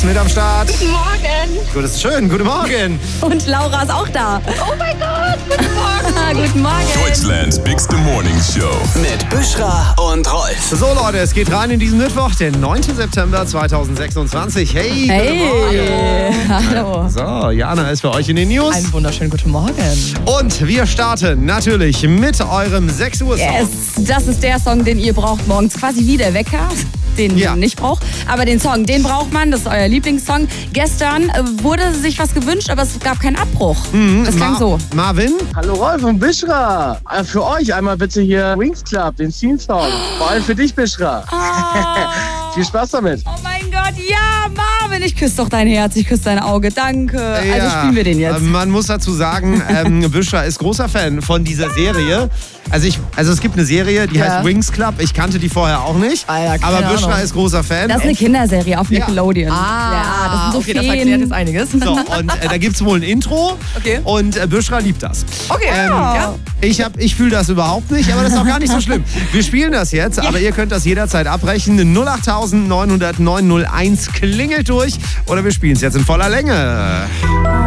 ist mit am Start. Guten Morgen. Gut, ist schön. Guten Morgen. Und Laura ist auch da. Oh mein Gott, guten Morgen. Guten Morgen. Deutschlands bigste Morning Show. Mit Büschra und Rolf. So Leute, es geht rein in diesen Mittwoch, den 9. September 2026. Hey, guten Morgen. Hallo. So, Jana ist für euch in den News. Einen wunderschönen guten Morgen. Und wir starten natürlich mit eurem 6 Uhr Song. Yes, das ist der Song, den ihr braucht morgens. Quasi wie der Wecker, den Ja. ihr nicht braucht. Aber den Song, den braucht man. Das ist euer Lieblingssong. Gestern wurde sich was gewünscht, aber es gab keinen Abbruch. Das klang so. Marvin? Hallo Rolf und Büschra. Für euch einmal bitte hier Wings Club, den Scene-Song. Vor allem für dich, Büschra. Viel Spaß damit. Oh mein Gott, ja, Marvin, ich küsse doch dein Herz, ich küsse dein Auge, danke. Also spielen wir den jetzt. Man muss dazu sagen, Büschra ist großer Fan von dieser Serie. Also es gibt eine Serie, die heißt Wings Club. Ich kannte die vorher auch nicht. Ja, keine aber Büschra Ahnung. ist großer Fan. Das ist eine Kinderserie auf Nickelodeon. Ah, das sind so okay, das Feen. erklärt jetzt einiges. So, und da gibt es wohl ein Intro. Okay. Und Büschra liebt das. Okay, ja. Ich fühle das überhaupt nicht, aber das ist auch gar nicht so schlimm. Wir spielen das jetzt, aber ihr könnt das jederzeit abbrechen. 08900 901 klingelt durch oder wir spielen es jetzt in voller Länge.